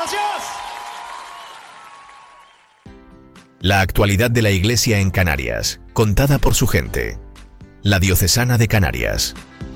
La actualidad de la Iglesia en Canarias, contada por su gente. La Diocesana de Canarias.